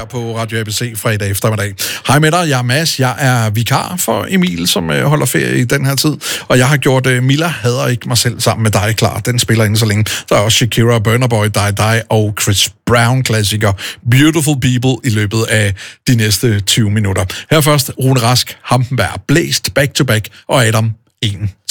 her på Radio ABC fredag eftermiddag. Hej med dig, jeg er Mads. Jeg er vikar for Emil, som holder ferie i den her tid. Og jeg har gjort Milla hader ikke mig selv sammen med dig klar. Den spiller inden så længe. Der er også Shakira, Burna Boy, Die Die og Chris Brown-klassiker Beautiful People i løbet af de næste 20 minutter. Her først Rune Rask, Hampenberg, Blæst, Back to Back og Adam 1.